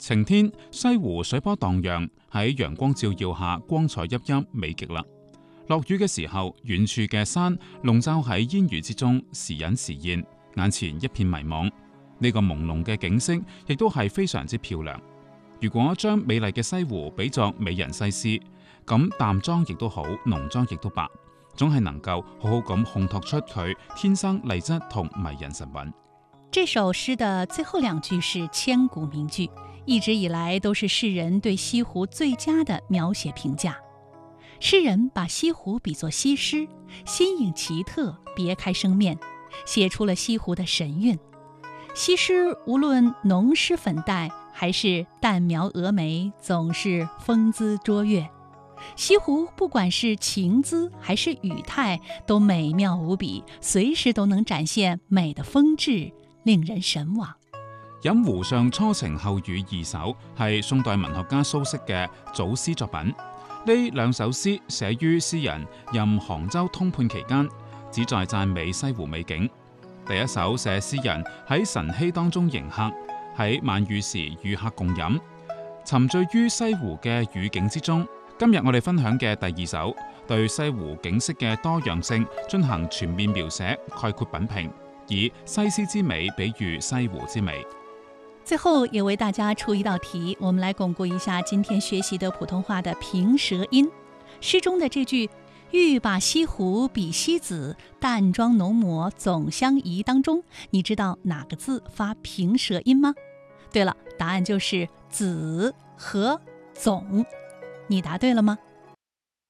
晴天，西湖水波蕩漾，喺陽光照耀下，光彩熠熠，美極啦。落雨嘅時候，遠處嘅山籠罩喺煙雨之中，時隱時現，眼前一片迷茫。呢個朦朧嘅景色，亦都係非常之漂亮。如果將美麗嘅西湖比作美人西施，咁淡妝亦都好，濃妝亦都罷，總係能夠好好咁烘托出佢天生麗質同迷人神韻。 這首詩的最後兩句是千古名句，一直以來都是世人對西湖最佳的描寫評價。詩人把西湖比作西施，新穎奇特，別開生面，寫出了西湖的神韻。西施無論濃施粉黛，還是淡描蛾眉，總是風姿卓越。西湖不管是情姿還是語態，都美妙無比，隨時都能展現美的風致，令人神往。 飲湖上初晴後雨二首係宋代文學家蘇軾嘅組詩作品。呢兩首詩寫於詩人任杭州通判期間，旨在讚美西湖美景。第一首寫詩人喺晨曦當中迎客，喺晚雨時與客共飲，沉醉於西湖嘅雨景之中。今日我哋分享嘅第二首，對西湖景色嘅多樣性進行全面描寫，概括品評，以西施之美比喻西湖之美。 最後也為大家出一道題，我們來鞏固一下今天學習的普通話的平舌音。詩中的這句欲把西湖比西子，淡妝濃抹總相宜當中，你知道哪個字發平舌音嗎？對了，答案就是子和總。你答對了嗎？